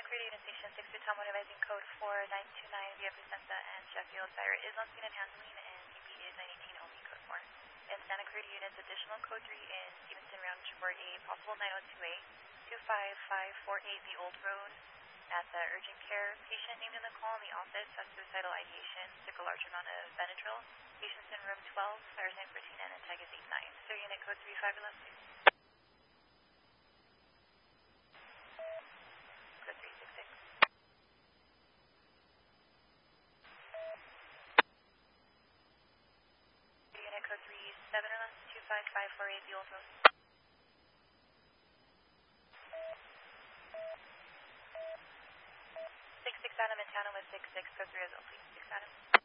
Security Station 6 to Tom advising code 4929 via Placentia and Sheffield. Fire is on scene and handling, and CP is 918 OB code 4. In Santa Cruz units, additional code 3 in Stevenson Ranch for a possible 902A 25548 The Old Road. At the urgent care, patient named in the call in the office has suicidal ideation, took a large amount of Benadryl. Patient's in room 12, fire sign 14, and tag is 89. So unit code 35 left 2. Code 366. Unit code 37 left 25548 The Old Road. 66 Adam in Town with 66 code 3 as well, please. 6 Adam.